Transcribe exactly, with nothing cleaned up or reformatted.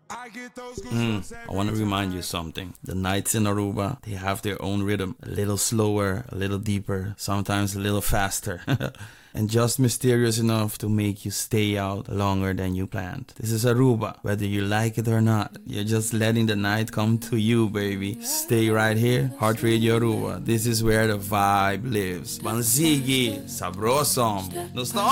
Mm, I want to remind you something. The nights in Aruba, they have their own rhythm. A little slower, a little deeper, sometimes a little faster. And just mysterious enough to make you stay out longer than you planned. This is Aruba. Whether you like it or not, you're just letting the night come to you, baby. Stay right here, Heart Radio Aruba. This is where the vibe lives. Banzigi, sabroso.